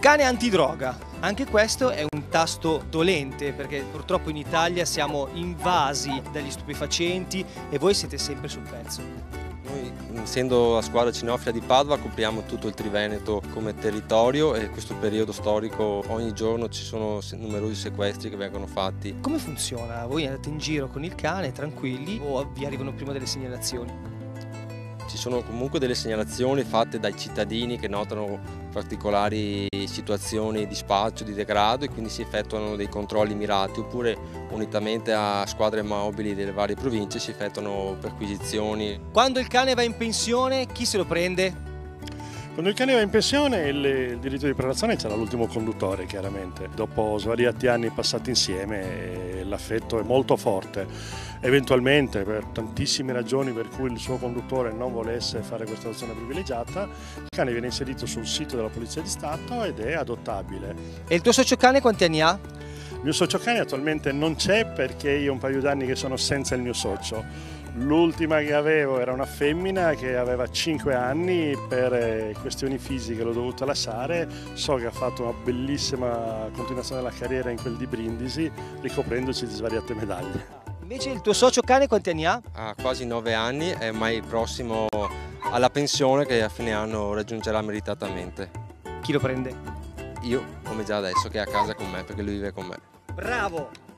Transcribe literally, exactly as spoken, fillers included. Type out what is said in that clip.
cane antidroga, anche questo è un tasto dolente perché purtroppo in Italia siamo invasi dagli stupefacenti e voi siete sempre sul pezzo. Noi, essendo la squadra cinofila di Padova, copriamo tutto il Triveneto come territorio e in questo periodo storico ogni giorno ci sono numerosi sequestri che vengono fatti. Come funziona? Voi andate in giro con il cane tranquilli o vi arrivano prima delle segnalazioni? Ci sono comunque delle segnalazioni fatte dai cittadini che notano particolari situazioni di spaccio, di degrado, e quindi si effettuano dei controlli mirati, oppure unitamente a squadre mobili delle varie province si effettuano perquisizioni. Quando il cane va in pensione, chi se lo prende? Quando il cane va in pensione il, il diritto di prelazione c'era l'ultimo conduttore, chiaramente. Dopo svariati anni passati insieme l'affetto è molto forte. Eventualmente, per tantissime ragioni per cui il suo conduttore non volesse fare questa adozione privilegiata, il cane viene inserito sul sito della Polizia di Stato ed è adottabile. E il tuo socio cane quanti anni ha? Il mio socio cane attualmente non c'è perché io ho un paio d'anni che sono senza il mio socio. L'ultima che avevo era una femmina che aveva cinque anni, per questioni fisiche l'ho dovuta lasciare. So che ha fatto una bellissima continuazione della carriera in quel di Brindisi, ricoprendoci di svariate medaglie. Invece il tuo socio cane quanti anni ha? Ha quasi nove anni, è ormai prossimo alla pensione che a fine anno raggiungerà meritatamente. Chi lo prende? Io, come già adesso, che è a casa con me, perché lui vive con me. Bravo!